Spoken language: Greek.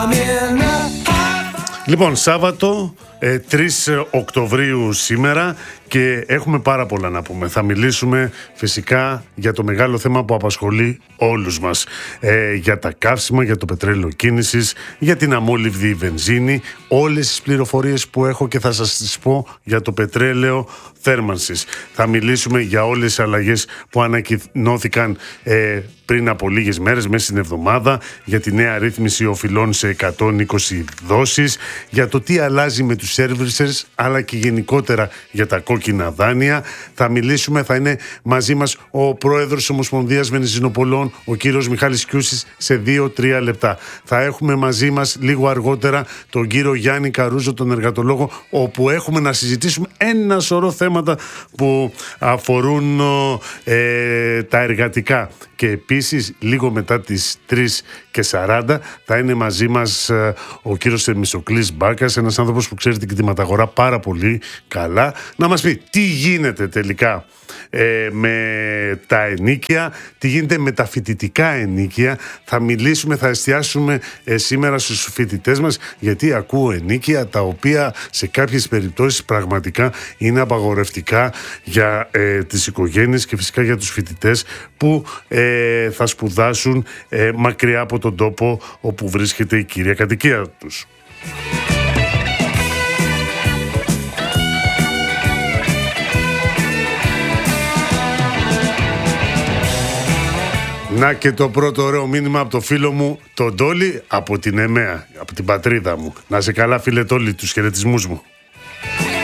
Λοιπόν, Σάββατο 3 Οκτωβρίου σήμερα και έχουμε πάρα πολλά να πούμε. Θα μιλήσουμε φυσικά για το μεγάλο θέμα που απασχολεί όλους μας. Για τα καύσιμα, για το πετρέλαιο κίνησης, για την αμόλυβδη βενζίνη, όλες τις πληροφορίες που έχω και θα σας τις πω για το πετρέλαιο θέρμανσης. Θα μιλήσουμε για όλες τις αλλαγές που ανακοινώθηκαν πριν από λίγες μέρες, μέσα στην εβδομάδα, για τη νέα ρύθμιση οφειλών σε 120 δόσεις, για το τι αλλάζει με τους servicers, αλλά και γενικότερα για τα κόκκινα δάνεια. Θα μιλήσουμε, θα είναι μαζί μας ο πρόεδρος της Ομοσπονδίας Βενζινοπολών, ο κύριος Μιχάλης Κιούσης, σε 2-3 λεπτά. Θα έχουμε μαζί μας λίγο αργότερα τον κύριο Γιάννη Καρούζο, τον εργατολόγο, όπου έχουμε να συζητήσουμε ένα σωρό θέματα που αφορούν τα εργατικά. Και επίσης, λίγο μετά τις 3:40 θα είναι μαζί μας ο κύριος Θεμιστοκλής Μπάκας, ένας άνθρωπος που ξέρει την κτηματαγορά πάρα πολύ καλά, να μας πει τι γίνεται τελικά με τα ενοίκια, τι γίνεται με τα φοιτητικά ενοίκια. Θα μιλήσουμε, θα εστιάσουμε σήμερα στους φοιτητές μας, γιατί ακούω ενοίκια τα οποία σε κάποιες περιπτώσεις πραγματικά είναι απαγορευτικά για τις οικογένειες και φυσικά για τους φοιτητές που θα σπουδάσουν μακριά από τον τόπο όπου βρίσκεται η κύρια κατοικία τους. Να και το πρώτο ωραίο μήνυμα από το φίλο μου, τον Τόλι, από την ΕΜΕΑ, από την πατρίδα μου. Να σε καλά, φίλε Τόλι, τους χαιρετισμούς μου.